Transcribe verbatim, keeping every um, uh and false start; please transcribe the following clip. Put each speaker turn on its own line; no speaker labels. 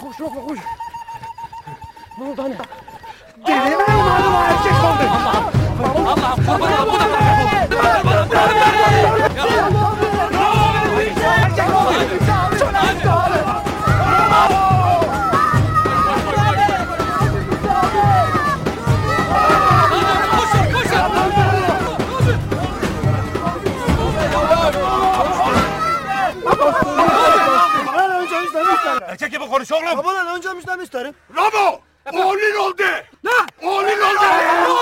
Koş yok koş. Ne oldu anne?
Delirme umarım erkek oldu.
Allah'ım Allah'ım kurban olayım bu da.
Erkek gibi konuş oğlum.
Babadan önce müjde isterim.
Ramo! Oğlun oldu. Ne? Oğlun oldu.